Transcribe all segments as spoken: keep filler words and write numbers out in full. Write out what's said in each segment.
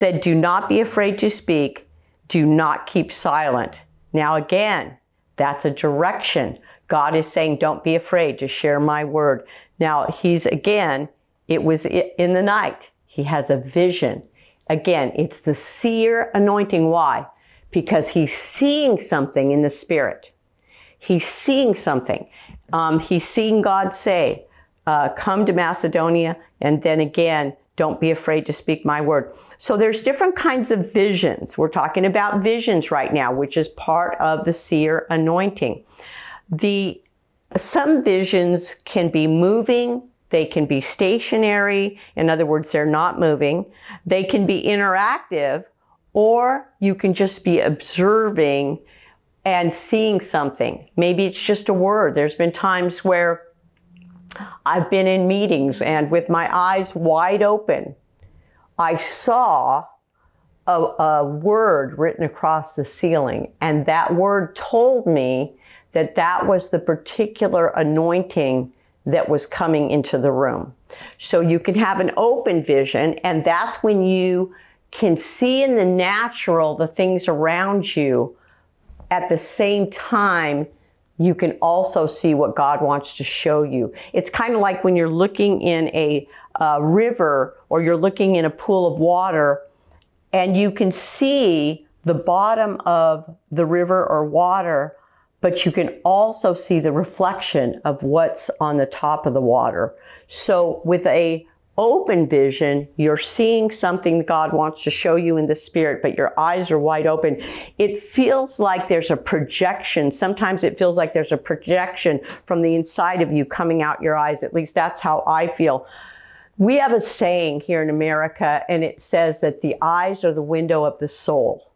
said, do not be afraid to speak. Do not keep silent. Now again, that's a direction. God is saying, don't be afraid to share my word. Now he's, again, it was in the night. He has a vision. Again, it's the seer anointing. Why? Because he's seeing something in the spirit. He's seeing something. Um, he's seeing God say, uh, come to Macedonia, and then again, don't be afraid to speak my word. So there's different kinds of visions. We're talking about visions right now, which is part of the seer anointing. The, some visions can be moving. They can be stationary. In other words, they're not moving. They can be interactive, or you can just be observing and seeing something. Maybe it's just a word. There's been times where I've been in meetings and with my eyes wide open, I saw a, a word written across the ceiling, and that word told me that that was the particular anointing that was coming into the room. So you can have an open vision, and that's when you can see in the natural the things around you. At the same time, you can also see what God wants to show you. It's kind of like when you're looking in a uh, river, or you're looking in a pool of water, and you can see the bottom of the river or water, but you can also see the reflection of what's on the top of the water. So with a open vision, you're seeing something God wants to show you in the spirit, but your eyes are wide open. It feels like there's a projection. Sometimes it feels like there's a projection from the inside of you coming out your eyes. At least that's how I feel. We have a saying here in America, and it says that the eyes are the window of the soul.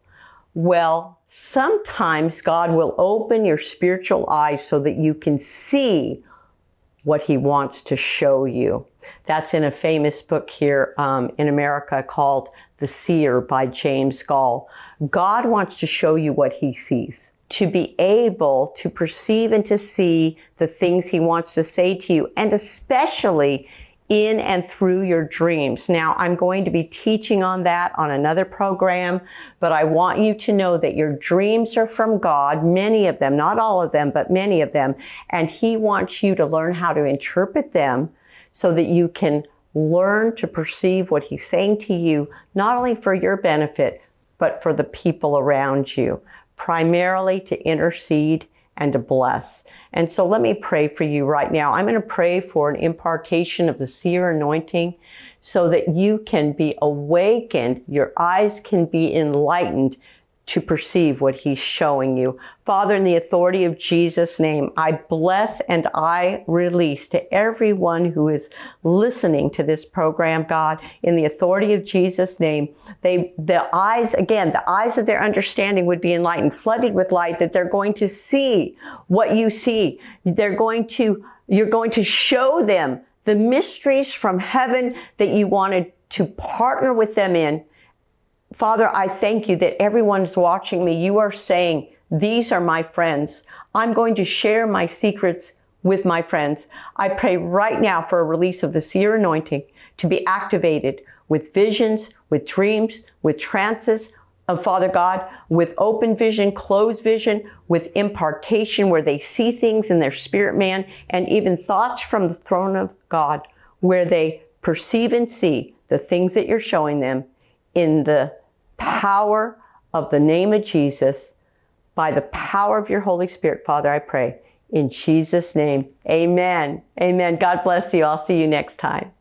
Well, sometimes God will open your spiritual eyes so that you can see what he wants to show you. That's in a famous book here um, in America called The Seer by James Gall. God wants to show you what he sees, to be able to perceive and to see the things he wants to say to you, and especially in and through your dreams. Now, I'm going to be teaching on that on another program, but I want you to know that your dreams are from God, many of them, not all of them, but many of them, and he wants you to learn how to interpret them so that you can learn to perceive what he's saying to you, not only for your benefit, but for the people around you, primarily to intercede and to bless. And so let me pray for you right now. I'm going to pray for an impartation of the seer anointing so that you can be awakened, your eyes can be enlightened to perceive what he's showing you. Father, in the authority of Jesus' name, I bless and I release to everyone who is listening to this program, God, in the authority of Jesus' name, they, the eyes, again, the eyes of their understanding would be enlightened, flooded with light, that they're going to see what you see. They're going to, you're going to show them the mysteries from heaven that you wanted to partner with them in. Father, I thank you that everyone's watching me. You are saying, these are my friends. I'm going to share my secrets with my friends. I pray right now for a release of the seer anointing to be activated with visions, with dreams, with trances, of Father God, with open vision, closed vision, with impartation where they see things in their spirit man, and even thoughts from the throne of God where they perceive and see the things that you're showing them in the power of the name of Jesus, by the power of your Holy Spirit, Father, I pray. In Jesus' name, amen. Amen. God bless you. I'll see you next time.